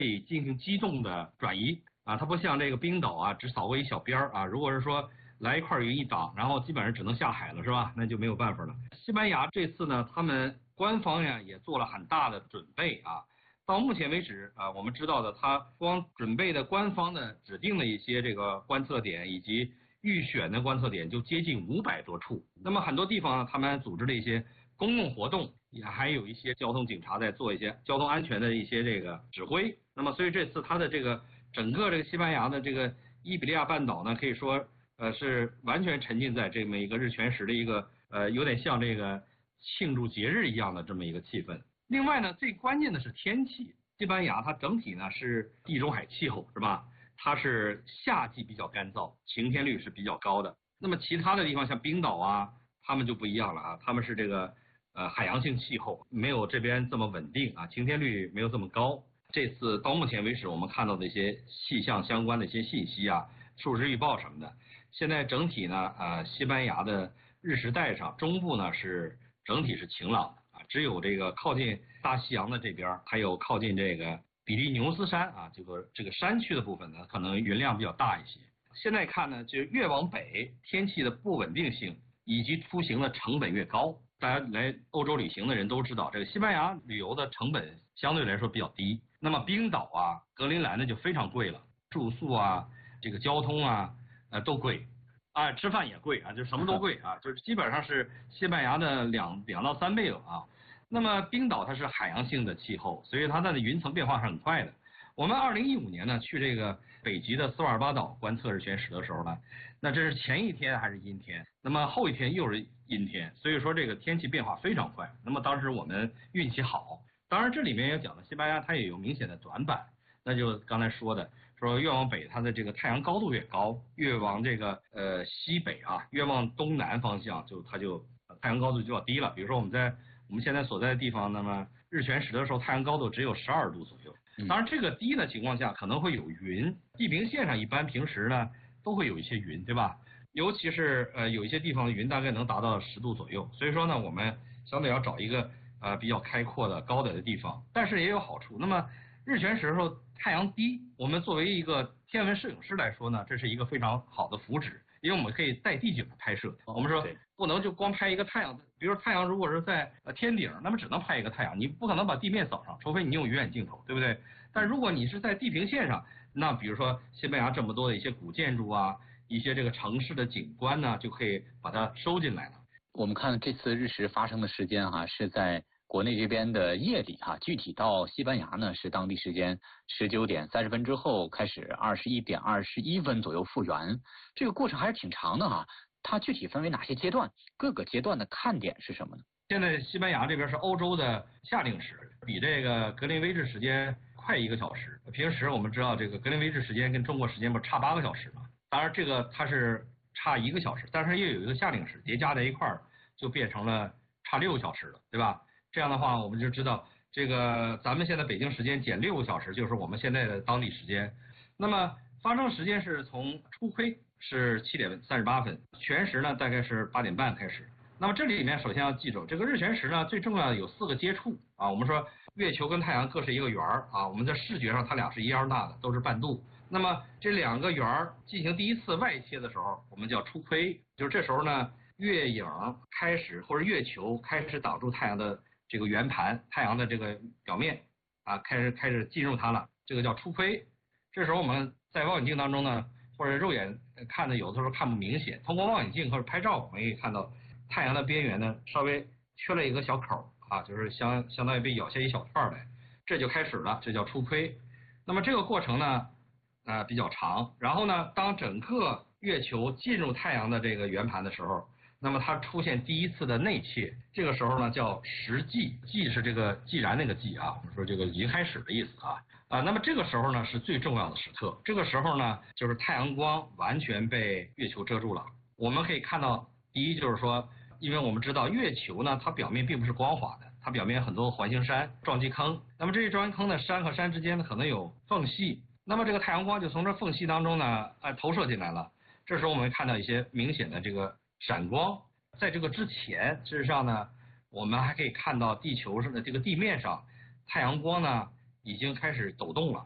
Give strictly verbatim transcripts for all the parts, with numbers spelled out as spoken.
可以进行机动的转移啊，它不像这个冰岛啊，只扫过一小边儿啊。如果是说来一块云一挡，然后基本上只能下海了，是吧？那就没有办法了。西班牙这次呢，他们官方呀也做了很大的准备啊。到目前为止啊，我们知道的，它光准备的官方的指定的一些这个观测点以及预选的观测点就接近五百多处。那么很多地方呢，他们组织了一些公共活动，也还有一些交通警察在做一些交通安全的一些这个指挥。那么所以这次它的这个整个这个西班牙的这个伊比利亚半岛呢，可以说呃是完全沉浸在这么一个日全食的一个呃有点像这个庆祝节日一样的这么一个气氛。另外呢，最关键的是天气。西班牙它整体呢是地中海气候，是吧？它是夏季比较干燥，晴天率是比较高的。那么其他的地方像冰岛啊，他们就不一样了啊，他们是这个呃海洋性气候，没有这边这么稳定啊，晴天率没有这么高。这次到目前为止，我们看到的一些气象相关的一些信息啊，数值预报什么的，现在整体呢，呃，西班牙的日食带上中部呢是整体是晴朗的啊，只有这个靠近大西洋的这边，还有靠近这个比利牛斯山啊，这个这个山区的部分呢，可能云量比较大一些。现在看呢，就越往北，天气的不稳定性以及出行的成本越高。大家来欧洲旅行的人都知道，这个西班牙旅游的成本相对来说比较低。那么冰岛啊、格陵兰呢就非常贵了，住宿啊、这个交通啊，呃都贵，啊吃饭也贵啊，就什么都贵啊，就是基本上是西班牙的两两到三倍了啊。那么冰岛它是海洋性的气候，所以它的云层变化是很快的。我们二零一五年呢去这个北极的斯瓦尔巴岛观测日全食的时候呢，那这是前一天还是阴天，那么后一天又是阴天，所以说这个天气变化非常快。那么当时我们运气好，当然这里面也讲了西班牙它也有明显的短板，那就刚才说的，说越往北它的这个太阳高度越高，越往这个呃西北啊，越往东南方向就它就太阳高度就要低了。比如说我们在我们现在所在的地方，那么日全食的时候太阳高度只有十二度左右。当然这个低的情况下可能会有云，地平线上一般平时呢都会有一些云，对吧？尤其是呃有一些地方的云大概能达到十度左右，所以说呢我们相对要找一个呃比较开阔的高点的地方，但是也有好处。那么日全食的时候太阳低，我们作为一个天文摄影师来说呢，这是一个非常好的福祉，因为我们可以带地景的拍摄。我们说不能就光拍一个太阳，比如说太阳如果是在呃天顶，那么只能拍一个太阳，你不可能把地面扫上，除非你用远镜头，对不对？但如果你是在地平线上，那比如说西班牙这么多的一些古建筑啊，一些这个城市的景观呢，就可以把它收进来了。 我们看这次日食发生的时间哈、啊，是在国内这边的夜里哈、啊，具体到西班牙呢是当地时间十九点三十分之后开始，二十一点二十一分左右复原，这个过程还是挺长的哈、啊。它具体分为哪些阶段？各个阶段的看点是什么呢？ 现在西班牙这边是欧洲的夏令时，比这个格林威治时间快一个小时。平时我们知道这个格林威治时间跟中国时间不是差八个小时吗？当然这个它是差一个小时，但是又有一个夏令时叠加在一块儿，就变成了差六个小时了，对吧？这样的话我们就知道这个咱们现在北京时间减六个小时，就是我们现在的当地时间。那么发生时间是从初亏是七点三十八分，全食呢大概是八点半开始。那么这里面首先要记住，这个日全食呢最重要的有四个接触啊。我们说月球跟太阳各是一个圆儿啊，我们在视觉上它俩是一样大的，都是半度。那么这两个圆儿进行第一次外切的时候，我们叫初亏，就是这时候呢月影开始或者月球开始挡住太阳的这个圆盘，太阳的这个表面啊开始开始进入它了，这个叫初亏。这时候我们在望远镜当中呢，或者肉眼看的有的时候看不明显，通过望远镜或者拍照，我们可以看到太阳的边缘呢稍微缺了一个小口啊，就是相相当于被咬下一小块来，这就开始了，这叫初亏。那么这个过程呢，呃比较长。然后呢，当整个月球进入太阳的这个圆盘的时候，那么它出现第一次的内切，这个时候呢叫食寂，寂是这个既然那个寂啊，我们说这个已经开始的意思啊啊。那么这个时候呢是最重要的时刻，这个时候呢就是太阳光完全被月球遮住了。我们可以看到，第一就是说，因为我们知道月球呢它表面并不是光滑的，它表面有很多环形山、撞击坑，那么这些撞击坑的山和山之间呢可能有缝隙，那么这个太阳光就从这缝隙当中呢呃投射进来了。这时候我们看到一些明显的这个闪光。在这个之前，事实上呢，我们还可以看到地球上的这个地面上，太阳光呢已经开始抖动了。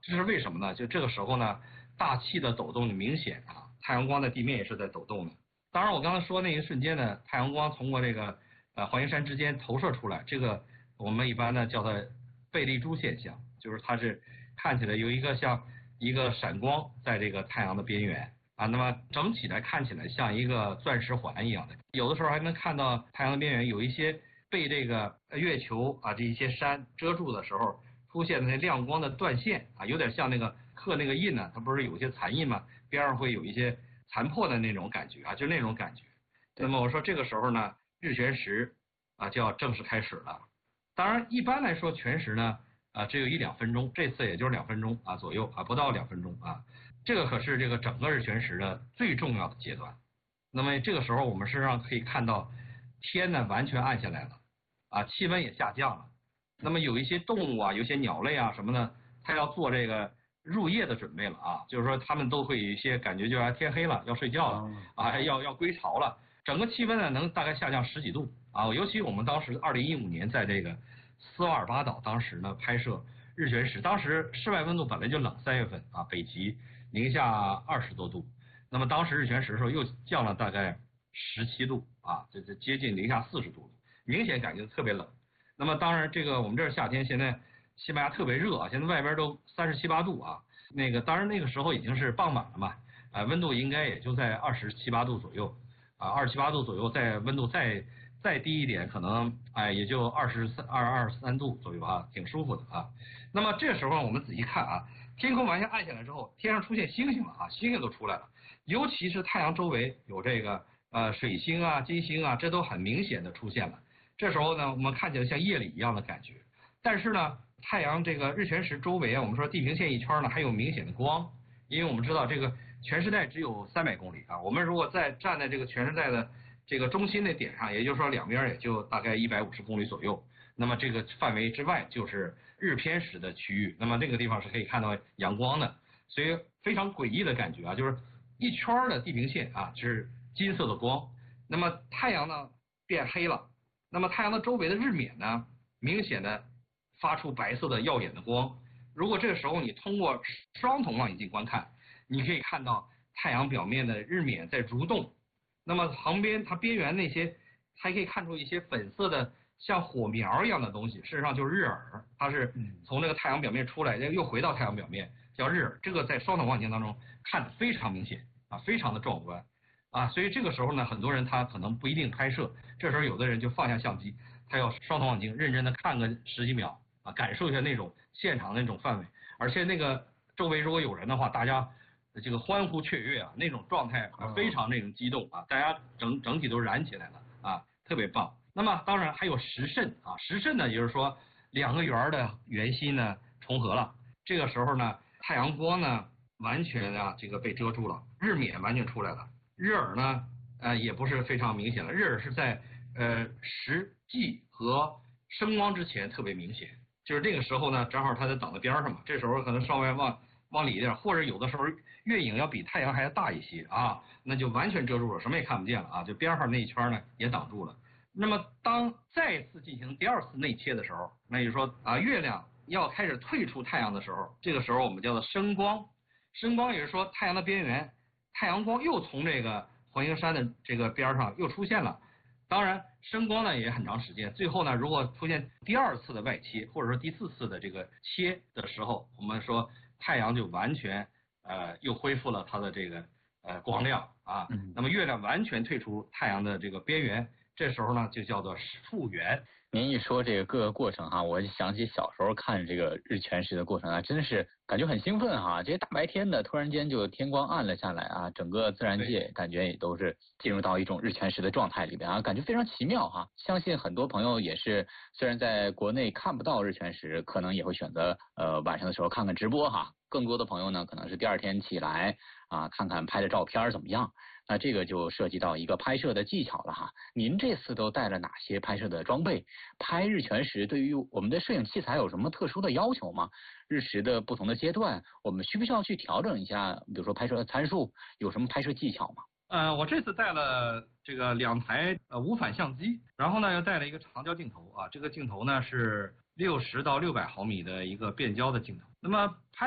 这是为什么呢？就这个时候呢，大气的抖动明显啊，太阳光在地面也是在抖动的。当然，我刚才说那一瞬间呢，太阳光通过这个呃环形山之间投射出来，这个我们一般呢叫它贝利珠现象，就是它是看起来有一个像一个闪光在这个太阳的边缘啊，那么整体来看起来像一个钻石环一样的，有的时候还能看到太阳的边缘有一些被这个月球啊这一些山遮住的时候出现的那亮光的断线啊，有点像那个刻那个印呢，它不是有些残印吗？边上会有一些残破的那种感觉啊，就那种感觉。那么我说这个时候呢，日全食啊就要正式开始了。当然，一般来说全食呢啊只有一两分钟，这次也就是两分钟啊左右啊，不到两分钟啊。这个可是这个整个日全食的最重要的阶段。那么这个时候我们实际上可以看到天呢完全暗下来了啊，气温也下降了。那么有一些动物啊，有些鸟类啊什么呢，它要做这个入夜的准备了啊，就是说它们都会有一些感觉，就要天黑了，要睡觉了啊，要要归巢了。整个气温呢能大概下降十几度啊，尤其我们当时二零一五年在这个斯瓦尔巴岛，当时呢拍摄日全食，当时室外温度本来就冷，三月份啊，北极零下二十多度，那么当时日全食的时候又降了大概十七度啊，这这接近零下四十度了，明显感觉特别冷。那么当然，这个我们这儿夏天，现在西班牙特别热啊，现在外边都三十七八度啊。那个当然那个时候已经是傍晚了嘛，啊，温度应该也就在二十七八度左右啊，二十七八度左右，再温度再再低一点，可能哎也就二十三二二十三度左右啊，挺舒服的啊。那么这时候我们仔细看啊，天空完全暗下来之后，天上出现星星了啊，星星都出来了，尤其是太阳周围有这个呃水星啊、金星啊，这都很明显的出现了。这时候呢，我们看起来像夜里一样的感觉，但是呢，太阳这个日全食周围啊，我们说地平线一圈呢，还有明显的光，因为我们知道这个全时带只有三百公里啊，我们如果再站在这个全时带的这个中心的点上，也就是说两边也就大概一百五十公里左右，那么这个范围之外就是日偏食的区域，那么那个地方是可以看到阳光的，所以非常诡异的感觉啊，就是一圈的地平线啊是金色的光，那么太阳呢变黑了。那么太阳的周围的日冕呢，明显的发出白色的耀眼的光。如果这个时候你通过双筒望远镜观看，你可以看到太阳表面的日冕在蠕动。那么旁边它边缘那些还可以看出一些粉色的像火苗一样的东西，事实上就是日珥，它是从这个太阳表面出来，又回到太阳表面，叫日珥。这个在双筒望远镜当中看得非常明显啊，非常的壮观。啊，所以这个时候呢，很多人他可能不一定拍摄，这时候有的人就放下相机，他要双筒望远镜认真的看个十几秒啊，感受一下那种现场的那种氛围，而且那个周围如果有人的话，大家这个欢呼雀跃啊，那种状态啊，非常那种激动啊，大家整整体都燃起来了啊，特别棒。那么当然还有时辰啊，时辰呢，也就是说两个圆的圆心呢重合了，这个时候呢，太阳光呢完全啊这个被遮住了，日冕完全出来了。日珥呢，呃，也不是非常明显的。日珥是在呃实际和升光之前特别明显，就是这个时候呢，正好它在挡在边上嘛。这时候可能稍微往往里一点，或者有的时候月影要比太阳还要大一些啊，那就完全遮住了，什么也看不见了啊，就边上那一圈呢也挡住了。那么当再次进行第二次内切的时候，那就是说啊，月亮要开始退出太阳的时候，这个时候我们叫做升光。升光也就是说太阳的边缘。太阳光又从这个环形山的这个边上又出现了，当然升光呢也很长时间，最后呢如果出现第二次的外切或者说第四次的这个切的时候，我们说太阳就完全呃又恢复了它的这个呃光亮啊，那么月亮完全退出太阳的这个边缘，这时候呢就叫做复圆。 您一说这个各个过程哈，我就想起小时候看这个日全食的过程啊，真的是感觉很兴奋哈。这些大白天的，突然间就天光暗了下来啊，整个自然界感觉也都是进入到一种日全食的状态里边啊，感觉非常奇妙哈。相信很多朋友也是，虽然在国内看不到日全食，可能也会选择呃晚上的时候看看直播哈。更多的朋友呢，可能是第二天起来啊，看看拍的照片怎么样。那这个就涉及到一个拍摄的技巧了哈。您这次都带了哪些拍摄的装备？拍日全食对于我们的摄影器材有什么特殊的要求吗？日食的不同的阶段，我们需不需要去调整一下？比如说拍摄参数，有什么拍摄技巧吗？ 呃，我这次带了这个两台呃无反相机，然后呢又带了一个长焦镜头啊，这个镜头呢是六十到六百毫米的一个变焦的镜头。那么拍